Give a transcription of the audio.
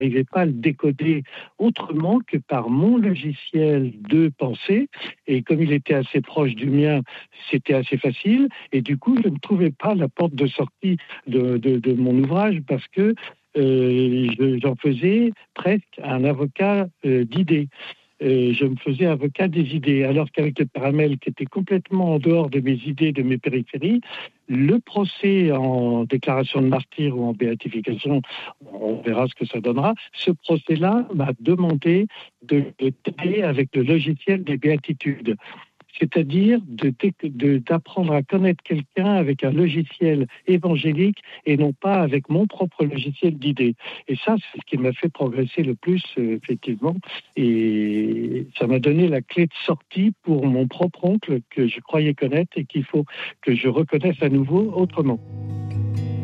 n'arrivais pas à le décoder autrement que par mon logiciel de pensée. Et comme il était assez proche du mien, c'était assez facile. Et du coup, je ne trouvais pas la porte de sortie de mon ouvrage parce que j'en faisais presque un avocat d'idées. Je me faisais avocat des idées, alors qu'avec le Paramel, qui était complètement en dehors de mes idées, de mes périphéries, le procès en déclaration de martyr ou en béatification, on verra ce que ça donnera, ce procès-là m'a demandé de traiter avec le logiciel des béatitudes. C'est-à-dire d'apprendre à connaître quelqu'un avec un logiciel évangélique et non pas avec mon propre logiciel d'idées. Et ça, c'est ce qui m'a fait progresser le plus, effectivement. Et ça m'a donné la clé de sortie pour mon propre oncle que je croyais connaître et qu'il faut que je reconnaisse à nouveau autrement.